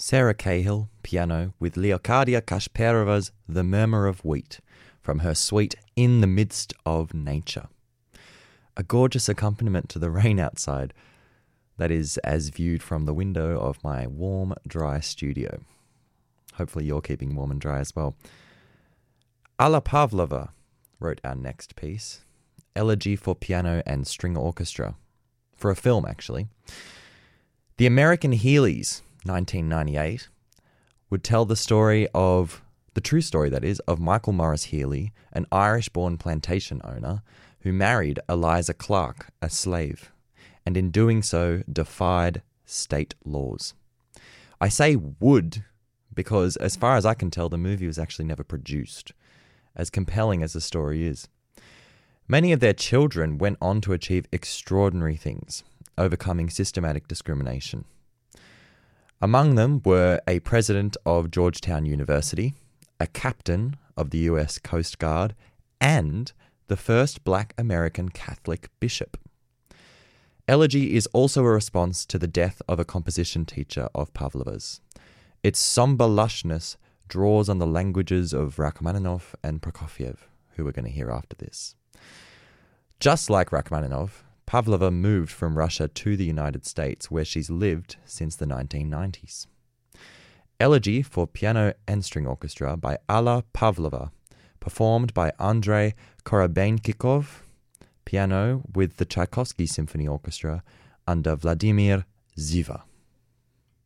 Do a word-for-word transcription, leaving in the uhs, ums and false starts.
Sarah Cahill, piano, with Leocadia Kashperova's The Murmur of Wheat, from her suite In the Midst of Nature. A gorgeous accompaniment to the rain outside, that is as viewed from the window of my warm, dry studio. Hopefully you're keeping warm and dry as well. Alla Pavlova wrote our next piece, Elegy for Piano and String Orchestra, for a film actually. The American Healeys, nineteen ninety-eight, would tell the story of, the true story that is, of Michael Morris Healey, an Irish-born plantation owner who married Eliza Clark, a slave, and in doing so defied state laws. I say would because, as far as I can tell, the movie was actually never produced, as compelling as the story is. Many of their children went on to achieve extraordinary things, overcoming systematic discrimination. Among them were a president of Georgetown University, a captain of the U S Coast Guard, and the first black American Catholic bishop. Elegy is also a response to the death of a composition teacher of Pavlova's. Its somber lushness draws on the languages of Rachmaninoff and Prokofiev, who we're going to hear after this. Just like Rachmaninoff, Pavlova moved from Russia to the United States, where she's lived since the nineteen nineties. Elegy for Piano and String Orchestra by Alla Pavlova, performed by Andrei Korobennikov, piano with the Tchaikovsky Symphony Orchestra under Vladimir Ziva.